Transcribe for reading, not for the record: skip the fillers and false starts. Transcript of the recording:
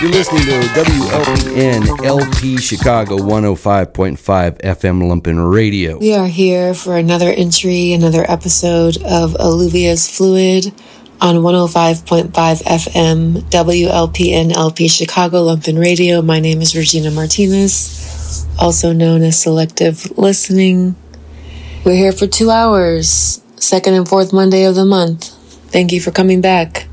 You're listening to WLPN LP Chicago 105.5 FM Lumpen Radio. We are here for another entry, another episode of Alluvia's Fluid on 105.5 FM WLPN LP Chicago Lumpen Radio. My name is Regina Martinez, also known as Selective Listening. We're here for 2 hours, second and fourth Monday of the month. Thank you for coming back.